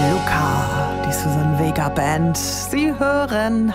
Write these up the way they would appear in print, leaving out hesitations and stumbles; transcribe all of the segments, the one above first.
Luca, die Susan Vega Band. Sie hören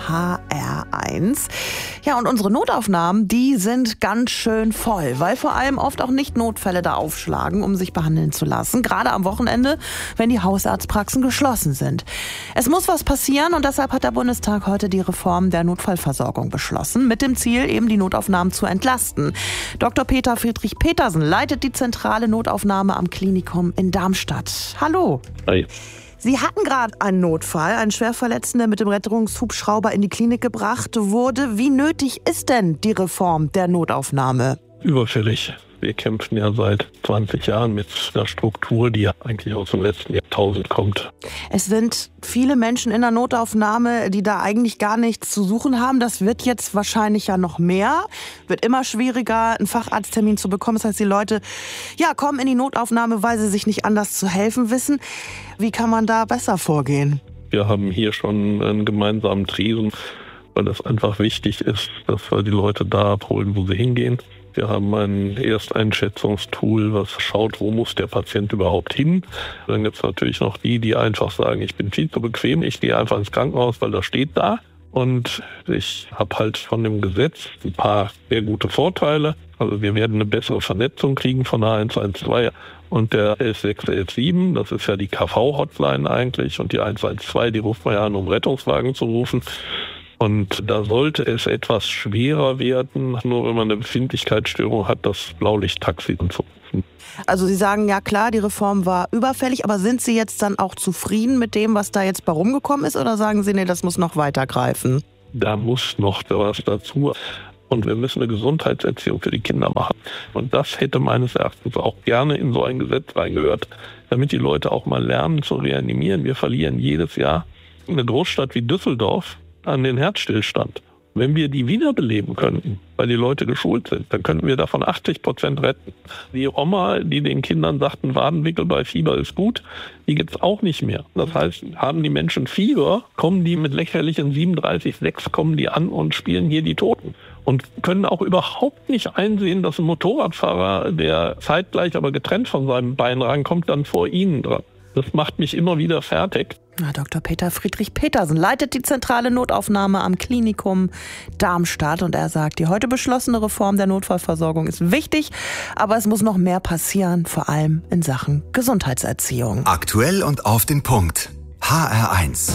HR1. Ja, und unsere Notaufnahmen, die sind ganz schön voll, weil vor allem oft auch Nicht-Notfälle da aufschlagen, um sich behandeln zu lassen. Gerade am Wochenende, wenn die Hausarztpraxen geschlossen sind. Es muss was passieren und deshalb hat der Bundestag heute die Reform der Notfallversorgung beschlossen, mit dem Ziel, eben die Notaufnahmen zu entlasten. Dr. Peter Friedrich Petersen leitet die zentrale Notaufnahme am Klinikum in Darmstadt. Hallo. Hi. Sie hatten gerade einen Notfall, einen Schwerverletzten, der mit dem Rettungshubschrauber in die Klinik gebracht wurde. Wie nötig ist denn die Reform der Notaufnahme? Überfällig. Wir kämpfen ja seit 20 Jahren mit einer Struktur, die ja eigentlich aus dem letzten Jahrtausend kommt. Es sind viele Menschen in der Notaufnahme, die da eigentlich gar nichts zu suchen haben. Das wird jetzt wahrscheinlich ja noch mehr. Wird immer schwieriger, einen Facharzttermin zu bekommen. Das heißt, die Leute kommen in die Notaufnahme, weil sie sich nicht anders zu helfen wissen. Wie kann man da besser vorgehen? Wir haben hier schon einen gemeinsamen Tresen, weil es einfach wichtig ist, dass wir die Leute da abholen, wo sie hingehen. Wir haben ein Ersteinschätzungstool, was schaut, wo muss der Patient überhaupt hin. Dann gibt es natürlich noch die einfach sagen, ich bin viel zu bequem, ich gehe einfach ins Krankenhaus, weil das steht da. Und ich habe halt von dem Gesetz ein paar sehr gute Vorteile. Also wir werden eine bessere Vernetzung kriegen von der 112 und der 11617. Das ist ja die KV-Hotline eigentlich. Und die 112, die ruft man ja an, um Rettungswagen zu rufen. Und da sollte es etwas schwerer werden, nur wenn man eine Befindlichkeitsstörung hat, das Blaulichttaxi zu rufen. Also Sie sagen, ja klar, die Reform war überfällig, aber sind Sie jetzt dann auch zufrieden mit dem, was da jetzt bei rumgekommen ist, oder sagen Sie, nee, das muss noch weiter greifen? Da muss noch was dazu. Und wir müssen eine Gesundheitserziehung für die Kinder machen. Und das hätte meines Erachtens auch gerne in so ein Gesetz reingehört, damit die Leute auch mal lernen zu reanimieren. Wir verlieren jedes Jahr eine Großstadt wie Düsseldorf an den Herzstillstand. Wenn wir die wiederbeleben könnten, weil die Leute geschult sind, dann könnten wir davon 80% retten. Die Oma, die den Kindern sagten, Wadenwickel bei Fieber ist gut, die gibt's auch nicht mehr. Das heißt, haben die Menschen Fieber, kommen die mit lächerlichen 37,6, kommen die an und spielen hier die Toten. Und können auch überhaupt nicht einsehen, dass ein Motorradfahrer, der zeitgleich aber getrennt von seinem Bein rankommt, dann vor ihnen dran. Das macht mich immer wieder fertig. Dr. Peter Friedrich Petersen leitet die zentrale Notaufnahme am Klinikum Darmstadt und er sagt, die heute beschlossene Reform der Notfallversorgung ist wichtig, aber es muss noch mehr passieren, vor allem in Sachen Gesundheitserziehung. Aktuell und auf den Punkt. HR1.